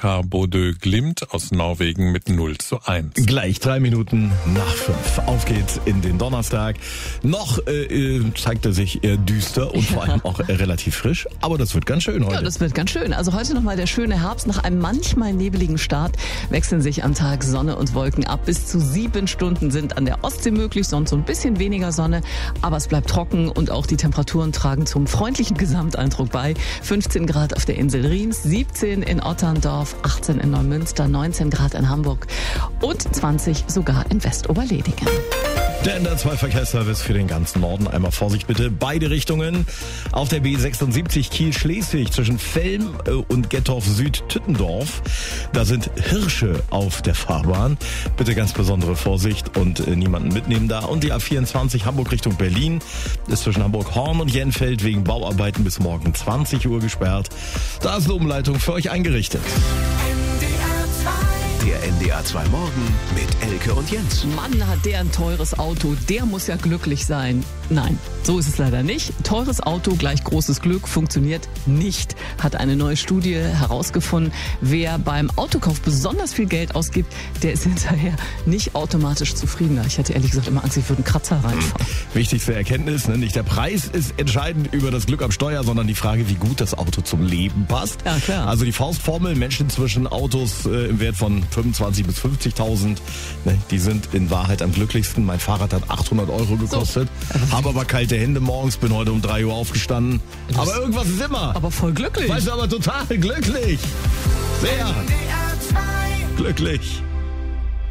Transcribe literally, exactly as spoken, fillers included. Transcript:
K Bodø Glimt aus Norwegen mit null zu eins. Gleich drei Minuten nach fünf. Auf geht's in den Donnerstag. Noch äh, zeigt er sich eher düster und vor allem auch äh, relativ frisch. Aber das wird ganz schön heute. Ja, das wird ganz schön. Also heute nochmal der schöne Herbst. Nach einem manchmal nebeligen Start wechseln sich am Tag Sonne und Wolken ab. Bis zu sieben Stunden sind an der Ostsee möglich, sonst so ein bisschen weniger Sonne. Aber es bleibt trocken und auch die Temperaturen tragen zum freundlichen Gesamteindruck bei. fünfzehn Grad auf der Insel Rhins, siebzehn in Otterndorf, achtzehn in Neumünster, neunzehn Grad in Hamburg und zwanzig sogar in Westoberledingen. Der N D R zwei Verkehrsservice für den ganzen Norden. Einmal Vorsicht bitte, beide Richtungen. Auf der B sechsundsiebzig Kiel-Schleswig zwischen Velm und Gettorf-Süd-Tüttendorf. Da sind Hirsche auf der Fahrbahn. Bitte ganz besondere Vorsicht und äh, niemanden mitnehmen da. Und die A vierundzwanzig Hamburg Richtung Berlin ist zwischen Hamburg-Horn und Jenfeld wegen Bauarbeiten bis morgen zwanzig Uhr gesperrt. Da ist eine Umleitung für euch eingerichtet. Der N D R zwei Morgen mit Elke und Jens. Mann, hat der ein teures Auto, der muss ja glücklich sein. Nein, so ist es leider nicht. Teures Auto gleich großes Glück funktioniert nicht, hat eine neue Studie herausgefunden. Wer beim Autokauf besonders viel Geld ausgibt, der ist hinterher nicht automatisch zufriedener. Ich hatte ehrlich gesagt immer Angst, ich würde einen Kratzer reinfahren. Wichtigste Erkenntnis, ne? Nicht der Preis ist entscheidend über das Glück am Steuer, sondern die Frage, wie gut das Auto zum Leben passt. Ja, klar. Also die Faustformel, Menschen zwischen Autos äh, im Wert von fünfundzwanzigtausend bis fünfzigtausend, ne, die sind in Wahrheit am glücklichsten. Mein Fahrrad hat achthundert Euro gekostet, so. Habe aber kalte Hände morgens, bin heute um drei Uhr aufgestanden. Das aber irgendwas ist immer. Aber voll glücklich. Weißt du, aber total glücklich. Sehr glücklich.